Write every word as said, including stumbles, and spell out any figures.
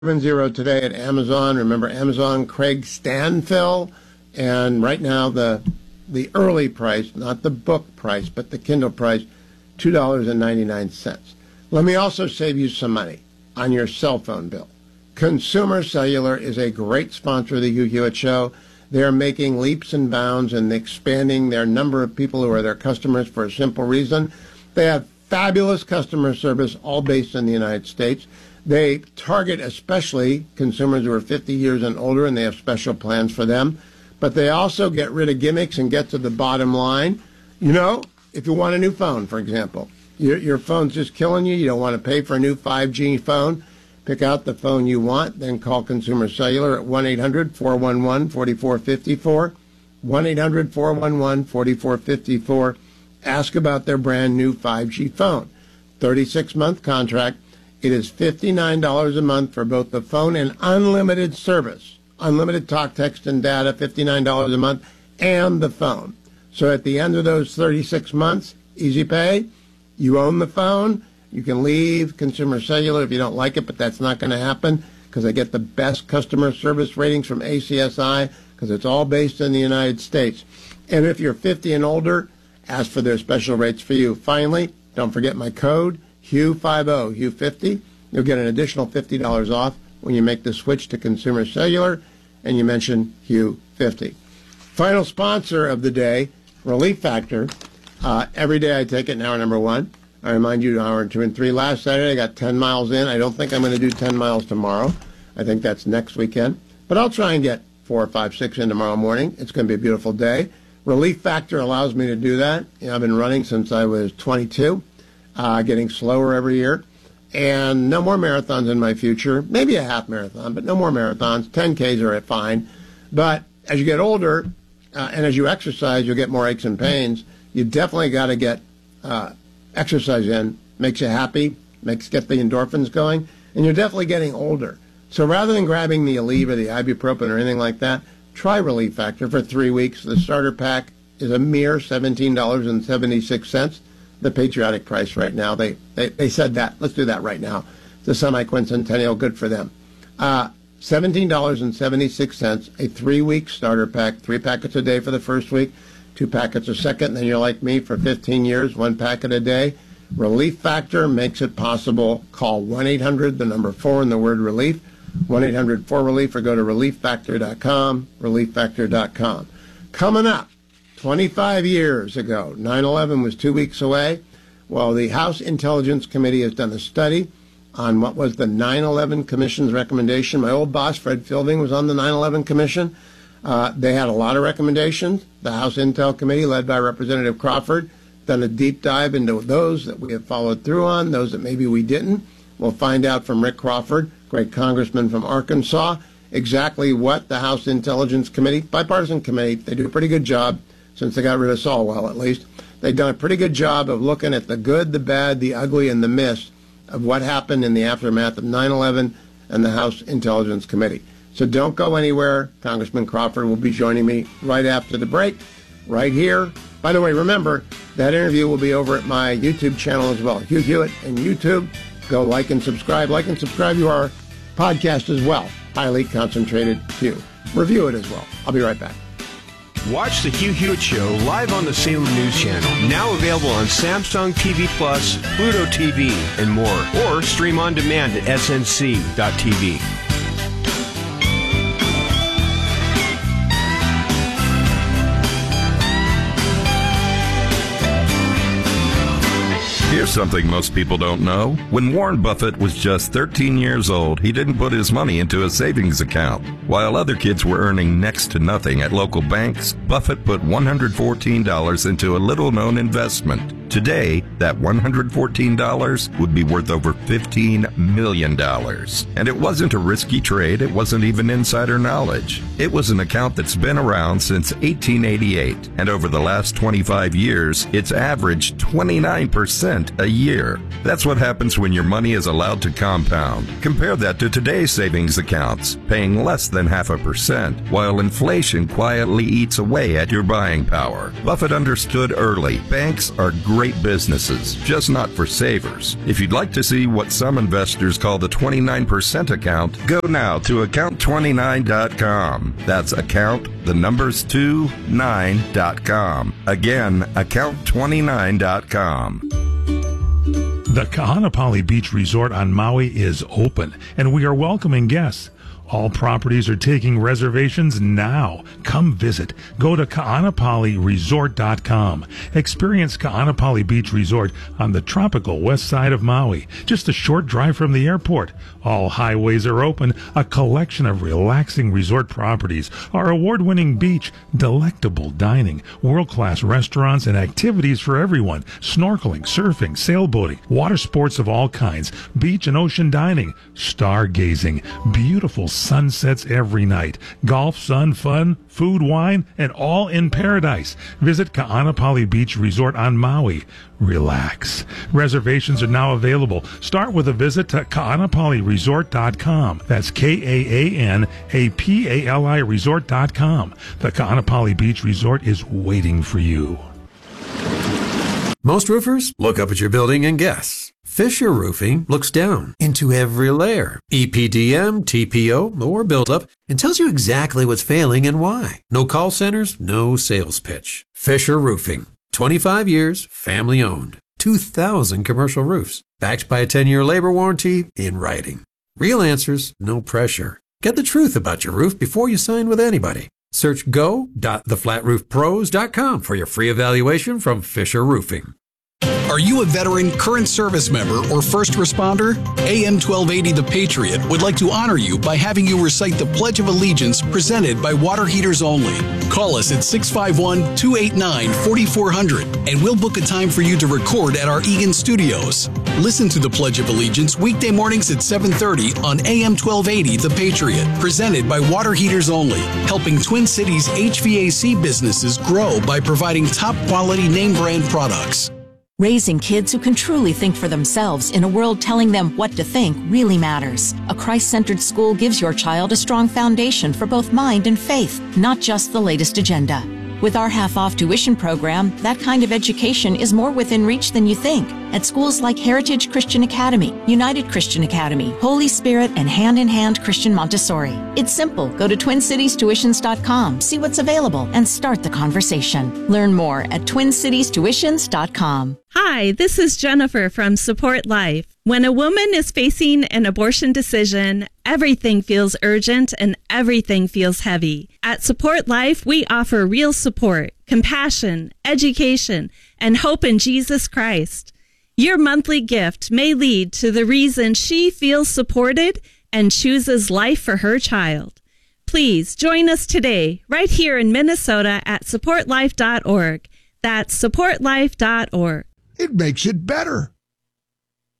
Zero today at Amazon. Remember Amazon, Craig Stanfill, and right now the the early price, not the book price, but the Kindle price, two dollars and ninety-nine cents. Let me also save you some money on your cell phone bill. Consumer Cellular is a great sponsor of the Hugh Hewitt Show. They're making leaps and bounds and expanding their number of people who are their customers for a simple reason. They have fabulous customer service, all based in the United States. They target especially consumers who are fifty years and older, and they have special plans for them. But they also get rid of gimmicks and get to the bottom line. You know, if you want a new phone, for example, your, your phone's just killing you, you don't want to pay for a new five G phone, pick out the phone you want, then call Consumer Cellular at one eight hundred, four one one, four four five four, one eight hundred, four one one, four four five four. Ask about their brand new five G phone. thirty-six month contract. It is fifty-nine dollars a month for both the phone and unlimited service. Unlimited talk, text, and data, fifty-nine dollars a month, and the phone. So at the end of those thirty-six months, easy pay, you own the phone. You can leave Consumer Cellular if you don't like it, but that's not going to happen because they get the best customer service ratings from A C S I because it's all based in the United States. And if you're fifty and older, ask for their special rates for you. Finally, don't forget my code, Hugh fifty, Hugh fifty. You'll get an additional fifty dollars off when you make the switch to Consumer Cellular and you mention Hugh fifty. Final sponsor of the day, Relief Factor. Uh, every day I take it in hour number one. I remind you, hour two and three. Last Saturday I got ten miles in. I don't think I'm going to do ten miles tomorrow. I think that's next weekend. But I'll try and get four or five, six in tomorrow morning. It's going to be a beautiful day. Relief Factor allows me to do that. You know, I've been running since I was twenty-two. Uh, getting slower every year, and no more marathons in my future. Maybe a half marathon, but no more marathons. ten Ks are fine. But as you get older, uh, and as you exercise, you'll get more aches and pains. You definitely got to get uh, exercise in. Makes you happy, makes get the endorphins going, and you're definitely getting older. So rather than grabbing the Aleve or the ibuprofen or anything like that, try Relief Factor for three weeks. The starter pack is a mere seventeen dollars and seventy-six cents. The patriotic price right now. They, they they said that. Let's do that right now. The semi-quincentennial, good for them. Uh, seventeen dollars and seventy-six cents, a three-week starter pack, three packets a day for the first week, two packets a second, then you're like me for fifteen years, one packet a day. Relief Factor makes it possible. Call one eight hundred, the number four, and the word relief, one eight hundred four relief, or go to relief factor dot com, relief factor dot com. Coming up, twenty-five years ago, nine eleven was two weeks away. Well, the House Intelligence Committee has done a study on what was the nine eleven Commission's recommendation. My old boss, Fred Fielding, was on the nine eleven Commission. Uh, they had a lot of recommendations. The House Intel Committee, led by Representative Crawford, done a deep dive into those that we have followed through on, those that maybe we didn't. We'll find out from Rick Crawford, great congressman from Arkansas, exactly what the House Intelligence Committee, bipartisan committee, they do a pretty good job. Since they got rid of Solwell, at least, they've done a pretty good job of looking at the good, the bad, the ugly, and the miss of what happened in the aftermath of nine eleven and the House Intelligence Committee. So don't go anywhere. Congressman Crawford will be joining me right after the break, right here. By the way, remember, that interview will be over at my YouTube channel as well, Hugh Hewitt and YouTube. Go like and subscribe. Like and subscribe to our podcast as well, Highly Concentrated Hugh. Review it as well. I'll be right back. Watch the Hugh Hewitt Show live on the Salem News Channel. Now available on Samsung T V Plus, Pluto T V, and more. Or stream on demand at S N C dot T V. Here's something most people don't know. When Warren Buffett was just thirteen years old, he didn't put his money into a savings account. While other kids were earning next to nothing at local banks, Buffett put one hundred fourteen dollars into a little-known investment. Today, that one hundred fourteen dollars would be worth over fifteen million dollars. And it wasn't a risky trade. It wasn't even insider knowledge. It was an account that's been around since eighteen eighty-eight. And over the last twenty-five years, it's averaged twenty-nine percent a year. That's what happens when your money is allowed to compound. Compare that to today's savings accounts, paying less than half a percent, while inflation quietly eats away at your buying power. Buffett understood early. Banks are great great businesses, just not for savers. If you'd like to see what some investors call the twenty-nine percent account, go now to account twenty-nine dot com. That's account, the numbers two, nine dot com. Again, account twenty-nine dot com. The Kahanapali Beach Resort on Maui is open, and we are welcoming guests. All properties are taking reservations now. Come visit. Go to kaanapali resort dot com. Experience Kaanapali Beach Resort on the tropical west side of Maui, just a short drive from the airport. All highways are open, a collection of relaxing resort properties, our award-winning beach, delectable dining, world-class restaurants, and activities for everyone. Snorkeling, surfing, sailboating, water sports of all kinds, beach and ocean dining, stargazing, beautiful sunsets every night, golf, sun, fun, food, wine, and all in paradise. Visit Kaanapali Beach Resort on Maui. Relax. Reservations are now available. Start with a visit to kaanapali resort dot com. That's K A A N A P A L I resort dot com. The Kaanapali Beach Resort is waiting for you. Most roofers look up at your building and guess. Fisher Roofing looks down into every layer, E P D M, T P O, or buildup, and tells you exactly what's failing and why. No call centers, no sales pitch. Fisher Roofing. twenty-five years, family owned. two thousand commercial roofs. Backed by a ten-year labor warranty in writing. Real answers, no pressure. Get the truth about your roof before you sign with anybody. Search go dot the flat roof pros dot com for your free evaluation from Fisher Roofing. Are you a veteran, current service member, or first responder? A M twelve eighty The Patriot would like to honor you by having you recite the Pledge of Allegiance presented by Water Heaters Only. Call us at six five one, two eight nine, four four zero zero and we'll book a time for you to record at our Eagan studios. Listen to the Pledge of Allegiance weekday mornings at seven thirty on A M twelve eighty The Patriot, presented by Water Heaters Only, helping Twin Cities H V A C businesses grow by providing top quality name brand products. Raising kids who can truly think for themselves in a world telling them what to think really matters. A Christ-centered school gives your child a strong foundation for both mind and faith, not just the latest agenda. With our half-off tuition program, that kind of education is more within reach than you think at schools like Heritage Christian Academy, United Christian Academy, Holy Spirit, and Hand in Hand Christian Montessori. It's simple. Go to twin cities tuitions dot com, see what's available, and start the conversation. Learn more at twin cities tuitions dot com. Hi, this is Jennifer from Support Life. When a woman is facing an abortion decision, everything feels urgent and everything feels heavy. At Support Life, we offer real support, compassion, education, and hope in Jesus Christ. Your monthly gift may lead to the reason she feels supported and chooses life for her child. Please join us today, right here in Minnesota at support life dot org. That's support life dot org. It makes it better.